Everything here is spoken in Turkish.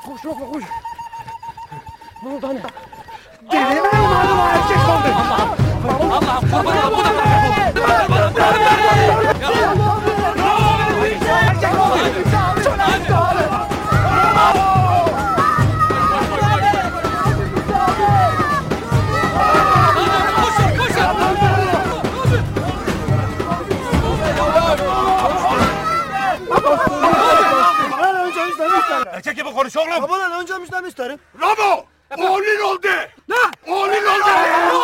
Koş Rafa koş. Ne oldu anne? Deli mi umarım erkek oldu? Allah'ım kurban ol. Bu da Erkek gibi konuş oğlum. babadan önce müjdemi isterim. Ramo! Oğlun oldu. Ne? Oğlun oldu.